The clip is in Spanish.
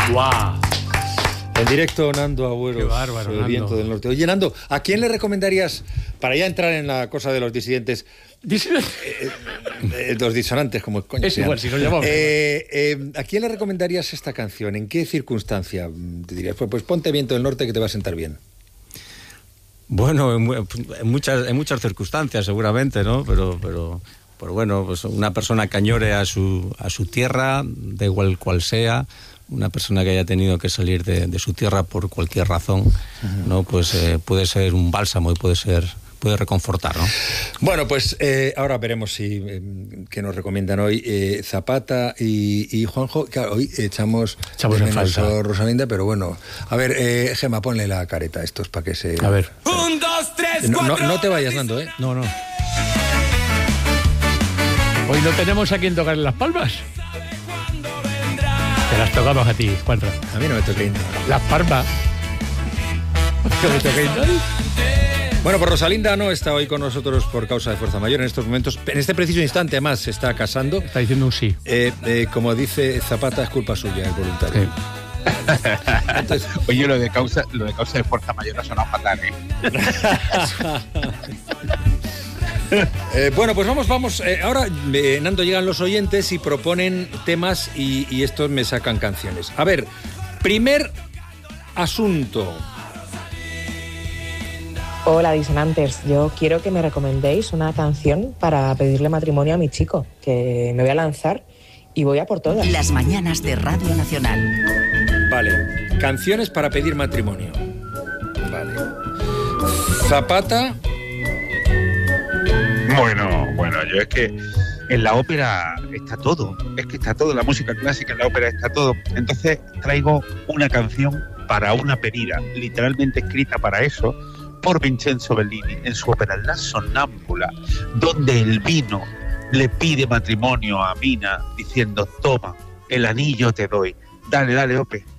¡Guau! En directo, Nando Agüero. Qué bárbaro, El Nando. viento del norte. Oye, Nando, ¿a quién le recomendarías, para ya entrar en la cosa de los disidentes, los disonantes, como coño Es se igual, llama? si nos llamamos. ¿A quién le recomendarías esta canción? ¿En qué circunstancia te dirías? Pues ponte Viento del Norte que te va a sentar bien. Bueno, en muchas circunstancias seguramente, ¿no? Pero bueno, pues una persona que añore a su tierra, da igual cual sea, una persona que haya tenido que salir de su tierra por cualquier razón, ¿no? Pues puede ser un bálsamo y puede reconfortar, ¿no? Bueno, pues ahora veremos si qué nos recomiendan hoy Zapata y Juanjo. Claro, hoy echamos en menos falta a Rosalinda, pero bueno. A ver, Gemma, ponle la careta a estos para que se... A ver. 1, 2, 3, 4. No te vayas, Nando, ¿eh? No. Hoy no tenemos a quien tocarle las palmas. Te las tocamos a ti, Juanra. A mí no me toquéis. Las palmas. ¿Que me toquéis nadie? Bueno, pues Rosalinda no está hoy con nosotros por causa de fuerza mayor en estos momentos. En este preciso instante, además, se está casando. Está diciendo un sí. Como dice Zapata, es culpa suya, el voluntario. Sí. Entonces, Oye, lo de causa de fuerza mayor ha sonado fatal, bueno, pues vamos. Ahora, Nando, llegan los oyentes y proponen temas y estos me sacan canciones. A ver, primer asunto. Hola, disonantes. Yo quiero que me recomendéis una canción para pedirle matrimonio a mi chico, que me voy a lanzar y voy a por todas. Las mañanas de Radio Nacional. Vale, canciones para pedir matrimonio. Vale. Zapata. Bueno, yo es que en la ópera está todo. Es que está todo, la música clásica en la ópera está todo. Entonces traigo una canción para una pedida, literalmente escrita para eso, por Vincenzo Bellini en su ópera La Sonámbula, donde el vino le pide matrimonio a Mina diciendo: toma, el anillo te doy. Dale, Ope.